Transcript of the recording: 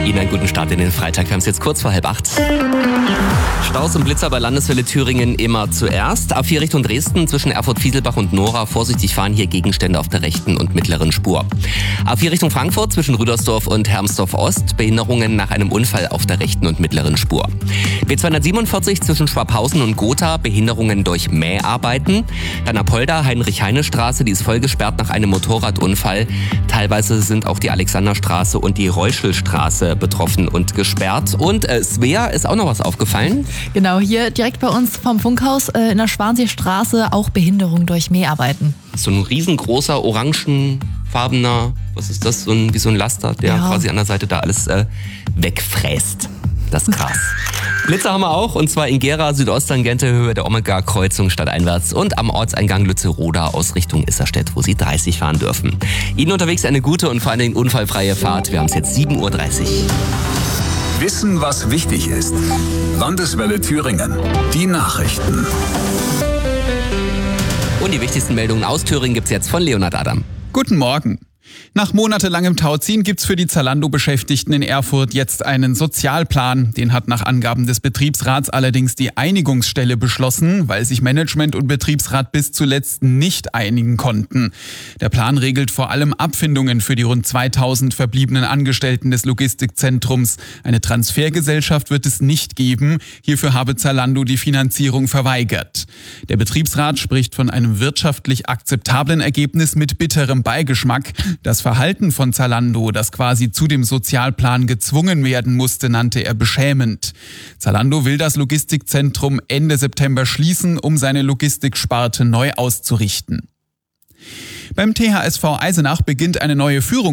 Ihnen einen guten Start in den Freitag. Wir haben es jetzt kurz vor 7:30. Staus und Blitzer bei Landeswelle Thüringen immer zuerst. A4 Richtung Dresden zwischen Erfurt-Fieselbach und Nora. Vorsichtig fahren, hier Gegenstände auf der rechten und mittleren Spur. A4 Richtung Frankfurt zwischen Rüdersdorf und Hermsdorf-Ost. Behinderungen nach einem Unfall auf der rechten und mittleren Spur. B247 zwischen Schwabhausen und Gotha. Behinderungen durch Mäharbeiten. Dann Apolda, Heinrich-Heine-Straße. Die ist voll gesperrt nach einem Motorradunfall. Teilweise sind auch die Alexanderstraße und die Reuschelstraße betroffen und gesperrt. Und Svea, ist auch noch was aufgefallen? Genau, hier direkt bei uns vom Funkhaus in der Schwanseestraße auch Behinderung durch Mäharbeiten. So ein riesengroßer, orangenfarbener, was ist das, wie so ein Laster, der quasi an der Seite da alles wegfräst. Das ist krass. Blitzer haben wir auch, und zwar in Gera, Südosttangente, Höhe der Omega-Kreuzung stadteinwärts und am Ortseingang Lützeroda aus Richtung Isserstedt, wo Sie 30 fahren dürfen. Ihnen unterwegs eine gute und vor allen Dingen unfallfreie Fahrt. Wir haben es jetzt 7:30 Uhr. Wissen, was wichtig ist. Landeswelle Thüringen. Die Nachrichten. Und die wichtigsten Meldungen aus Thüringen gibt's jetzt von Leonhard Adam. Guten Morgen. Nach monatelangem Tauziehen gibt's für die Zalando-Beschäftigten in Erfurt jetzt einen Sozialplan. Den hat nach Angaben des Betriebsrats allerdings die Einigungsstelle beschlossen, weil sich Management und Betriebsrat bis zuletzt nicht einigen konnten. Der Plan regelt vor allem Abfindungen für die rund 2000 verbliebenen Angestellten des Logistikzentrums. Eine Transfergesellschaft wird es nicht geben. Hierfür habe Zalando die Finanzierung verweigert. Der Betriebsrat spricht von einem wirtschaftlich akzeptablen Ergebnis mit bitterem Beigeschmack. Das Verhalten von Zalando, das quasi zu dem Sozialplan gezwungen werden musste, nannte er beschämend. Zalando will das Logistikzentrum Ende September schließen, um seine Logistiksparte neu auszurichten. Beim THSV Eisenach beginnt eine neue Führung.